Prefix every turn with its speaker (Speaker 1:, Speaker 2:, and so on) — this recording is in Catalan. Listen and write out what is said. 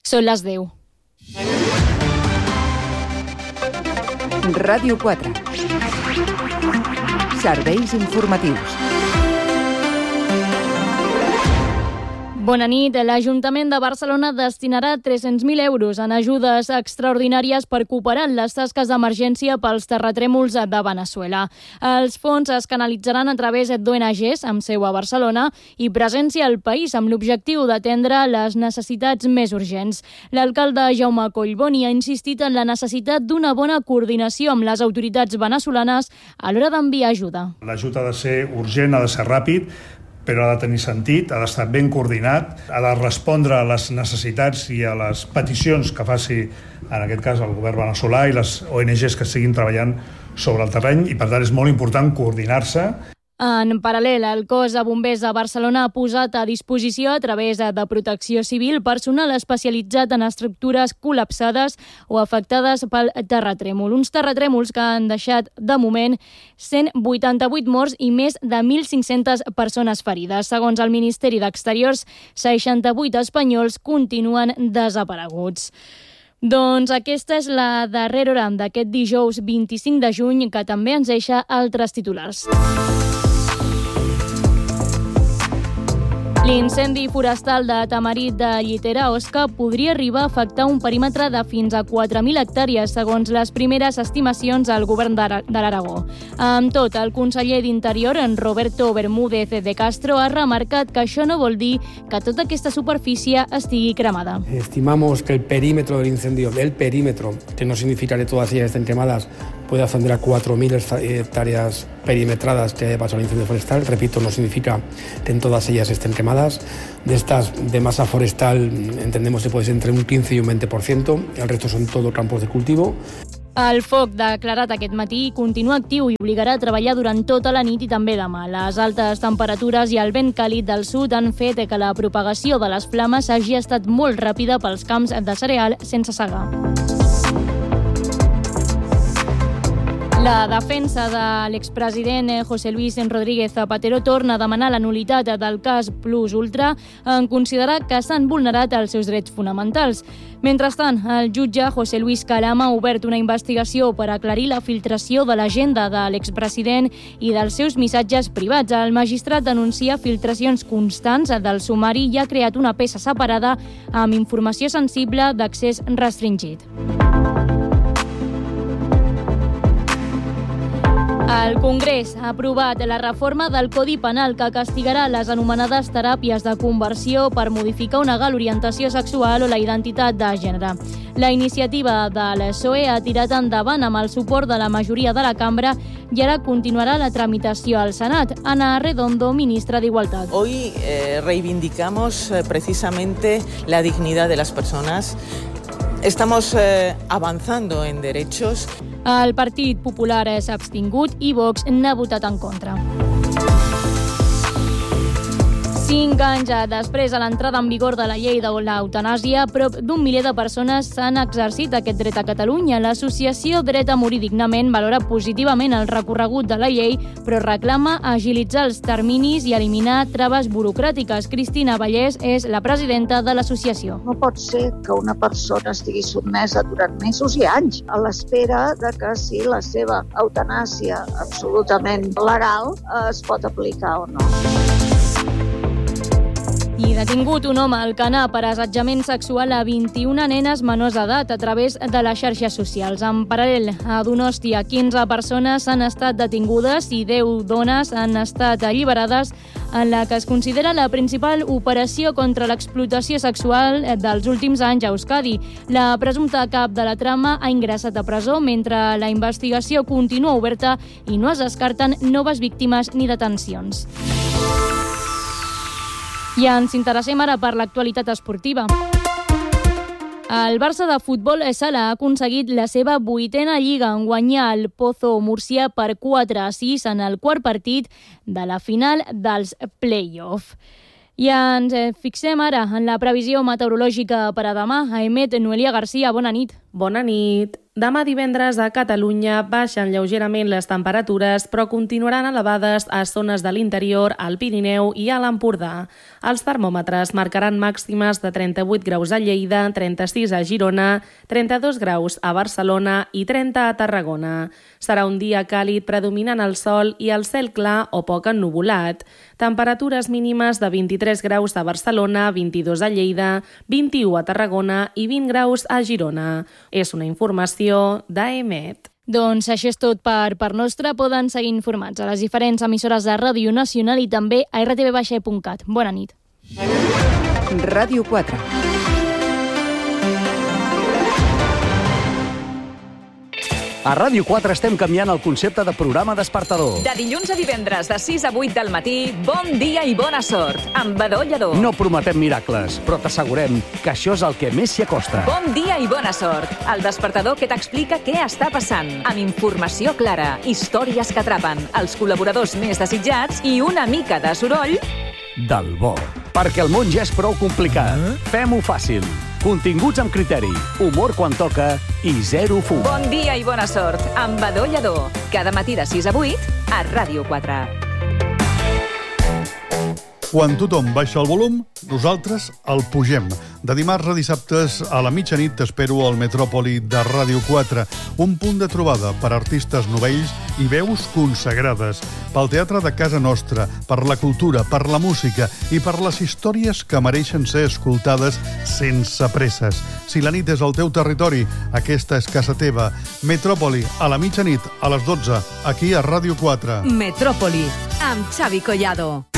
Speaker 1: Són les 10.
Speaker 2: Ràdio 4. Serveis informatius.
Speaker 1: Bona nit. L'Ajuntament de Barcelona destinarà 300.000 euros en ajudes extraordinàries per cooperar en les tasques d'emergència pels terratrèmols de Veneçuela. Els fons es canalitzaran a través d'ONGs, amb seu a Barcelona, i presència al país amb l'objectiu d'atendre les necessitats més urgents. L'alcalde Jaume Collboni ha insistit en la necessitat d'una bona coordinació amb les autoritats venezolanes a l'hora d'enviar ajuda.
Speaker 3: L'ajut ha de ser urgent, ha de ser ràpid, però ha de tenir sentit, ha d'estar ben coordinat, ha de respondre a les necessitats i a les peticions que faci, en aquest cas, el govern veneçolà i les ONGs que estiguin treballant sobre el terreny, i per tant és molt important coordinar-se.
Speaker 1: En paral·lel, el cos de bombers de Barcelona ha posat a disposició a través de Protecció Civil personal especialitzat en estructures col·lapsades o afectades pel terratrèmol. Uns terratrèmols que han deixat, de moment, 188 morts i més de 1.500 persones ferides. Segons el Ministeri d'Exteriors, 68 espanyols continuen desapareguts. Doncs aquesta és la darrera hora d'aquest dijous 25 de juny, que també ens deixa altres titulars. L'incendi forestal de Tamarit de Llitera, Osca, podria arribar a afectar un perímetre de fins a 4.000 hectàrees, segons les primeres estimacions del govern de l'Aragó. Amb tot, el conseller d'Interior, en Roberto Bermúdez de Castro, ha remarcat que això no vol dir que tota aquesta superfície estigui cremada.
Speaker 4: Estimamos que el perímetro del incendio, que no significa que todas ellas estén quemadas, puede ascender a 4.000 hectáreas perimetradas que haya pasado el incendio forestal. Repito, no significa que en todas ellas estén quemadas. De estas de masa forestal entendemos que puede ser entre un 15 y un 20%. El resto son todo campos de cultivo.
Speaker 1: El foc declarat aquest matí continua actiu i obligarà a treballar durant tota la nit i també demà. Les altes temperatures i el vent càlid del sud han fet que la propagació de les flames hagi estat molt ràpida pels camps de cereal sense segar. La defensa de l'expresident José Luis Rodríguez Zapatero torna a demanar la nul·litat del cas Plus Ultra en considerar que s'han vulnerat els seus drets fonamentals. Mentrestant, el jutge José Luis Calama ha obert una investigació per aclarir la filtració de l'agenda de l'expresident i dels seus missatges privats. El magistrat denuncia filtracions constants del sumari i ha creat una peça separada amb informació sensible d'accés restringit. El Congrés ha aprovat la reforma del Codi Penal que castigarà les anomenades teràpies de conversió per modificar una l'orientació sexual o la identitat de gènere. La iniciativa de l'PSOE ha tirat endavant amb el suport de la majoria de la cambra i ara continuarà la tramitació al Senat. Ana Redondo, ministra d'Igualtat.
Speaker 5: Hoy reivindicamos precisamente la dignidad de las personas. Estamos avanzando en derechos.
Speaker 1: El Partit Popular s'ha abstingut i Vox n'ha votat en contra. 5 anys després de l'entrada en vigor de la llei de l'eutanàsia, prop d'un miler de persones s'han exercit aquest dret a Catalunya. L'associació Dret a morir dignament valora positivament el recorregut de la llei, però reclama agilitzar els terminis i eliminar traves burocràtiques. Cristina Vallès és la presidenta de l'associació.
Speaker 6: No pot ser que una persona estigui sotmesa durant mesos i anys a l'espera de que si la seva eutanàsia absolutament legal es pot aplicar o no.
Speaker 1: I detingut un home al Canà per assetjament sexual a 21 nenes menors d'edat a través de les xarxes socials. En paral·lel, a Donòstia, 15 persones han estat detingudes i 10 dones han estat alliberades en la que es considera la principal operació contra l'explotació sexual dels últims anys a Euskadi. La presumpta cap de la trama ha ingressat a presó mentre la investigació continua oberta i no es descarten noves víctimes ni detencions. I ens interessem ara per l'actualitat esportiva. El Barça de futbol sala ha aconseguit la seva 8a lliga en guanyar el Pozo Múrcia per 4-6 en el quart partit de la final dels play-off. I ens fixem ara en la previsió meteorològica per a demà. Noelia Garcia, bona nit.
Speaker 7: Bona nit. Demà divendres a Catalunya baixen lleugerament les temperatures, però continuaran elevades a zones de l'interior, al Pirineu i a l'Empordà. Els termòmetres marcaran màximes de 38 graus a Lleida, 36 a Girona, 32 graus a Barcelona i 30 a Tarragona. Serà un dia càlid predominant el sol i el cel clar o poc ennuvolat. Temperatures mínimes de 23 graus a Barcelona, 22 a Lleida, 21 a Tarragona i 20 graus a Girona. És una informació d'AEMET.
Speaker 1: Doncs això és tot per part nostra. Poden seguir informats a les diferents emissores de Ràdio Nacional i també a rtv.cat. Bona nit.
Speaker 2: Ràdio 4.
Speaker 8: A Ràdio 4 estem canviant el concepte de programa despertador.
Speaker 9: De dilluns a divendres, de 6 a 8 del matí, bon dia i bona sort, amb Badó Lledó.
Speaker 8: No prometem miracles, però t'assegurem que això és el que més s'hi acosta.
Speaker 9: Bon dia i bona sort, el despertador que t'explica què està passant, amb informació clara, històries que atrapen, els col·laboradors més desitjats i una mica de soroll
Speaker 8: del bo. Perquè el món ja és prou complicat. Fem-ho fàcil. Continguts amb criteri, humor quan toca i zero fum.
Speaker 9: Bon dia i bona sort, amb Badó Lledó. Cada matí de 6 a 8 a Ràdio 4.
Speaker 10: Quan tothom baixa el volum, nosaltres el pugem. De dimarts a dissabtes a la mitjanit t'espero al Metròpoli de Ràdio 4, un punt de trobada per artistes novells i veus consagrades, pel teatre de casa nostra, per la cultura, per la música i per les històries que mereixen ser escoltades sense presses. Si la nit és al teu territori, aquesta és casa teva. Metròpoli, a la mitjanit, a les 12, aquí a Ràdio 4.
Speaker 11: Metròpoli, amb Xavi Collado.